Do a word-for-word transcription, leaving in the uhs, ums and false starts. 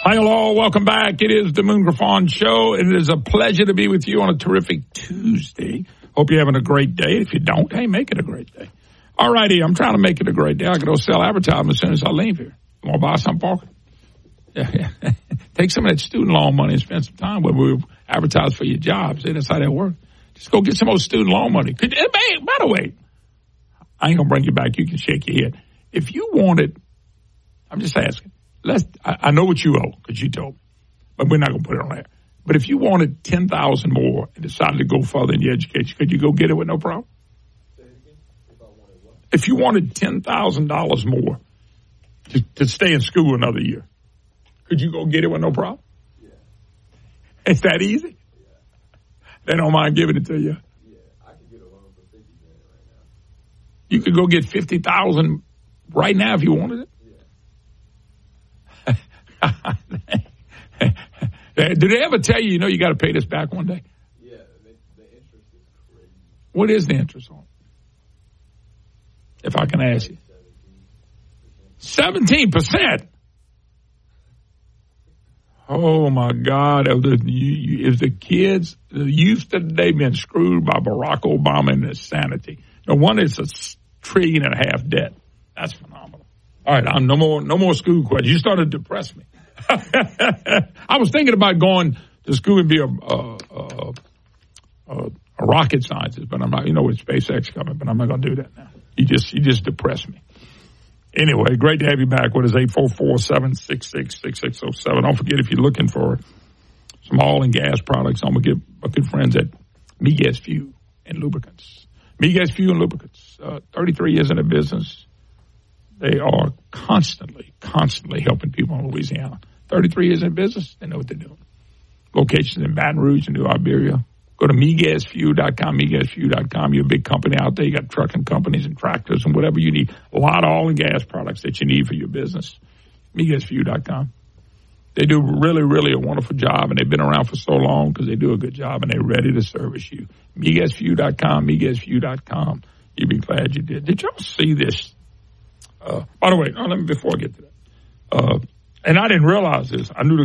Hi, hello. Welcome back. It is the Moon Griffon Show. It is a pleasure to be with you on a terrific Tuesday. Hope you're having a great day. If you don't, hey, make it a great day. All righty. I'm trying to make it a great day. I can go sell advertising as soon as I leave here. You want to buy some, Parker? Yeah, yeah. Take some of that student loan money and spend some time where we advertise for your jobs. See, that's how that works. Just go get some old student loan money. Could, hey, by the way, I ain't going to bring you back. You can shake your head. If you wanted, I'm just asking. Let's, I, I know what you owe because you told me, but we're not going to put it on there. But if you wanted ten thousand dollars more and decided to go further in your education, could you go get it with no problem? If you wanted ten thousand dollars more to, to stay in school another year, could you go get it with no problem? Yeah. It's that easy? Yeah. They don't mind giving it to you. Yeah, I could get a loan for fifty grand right now. You could go get fifty thousand dollars right now if you wanted it? Do they ever tell you, you know, you got to pay this back one day? Yeah, the, the interest is crazy. What is the interest on it? If I can ask you. seventeen percent. Oh, my God. If the, if the kids, the youth today been screwed by Barack Obama and his sanity. No one is a trillion and a half debt. That's phenomenal. All right, I'm no more no more school questions. You started to depress me. I was thinking about going to school and be a, a, a, a, a rocket scientist, but I'm not. You know, with SpaceX coming, but I'm not going to do that now. You just you just depressed me. Anyway, great to have you back. What is eight four four, seven six six, six six zero seven? Don't forget, if you're looking for some oil and gas products, I'm going to give my good friends at MeGas Fuel and Lubricants. MeGas Fuel and Lubricants, uh, thirty-three years in the business. They are constantly, constantly helping people in Louisiana. thirty-three years in business, they know what they're doing. Locations in Baton Rouge and New Iberia. Go to me gas fuel dot com, me gas fuel dot com. You're a big company out there. You got trucking companies and tractors and whatever you need. A lot of oil and gas products that you need for your business. me gas fuel dot com. They do really, really a wonderful job, and they've been around for so long because they do a good job, and they're ready to service you. me gas fuel dot com, me gas fuel dot com. You'll be glad you did. Did y'all see this? Uh, by the way, no, let me, before I get to that, uh, and I didn't realize this. I knew the